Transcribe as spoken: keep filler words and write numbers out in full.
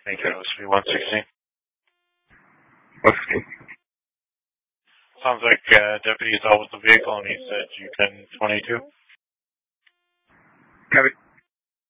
Thank you. O S P one sixteen. Okay. Sounds like uh, deputy is out with the vehicle and he said you can twenty-two. Got it.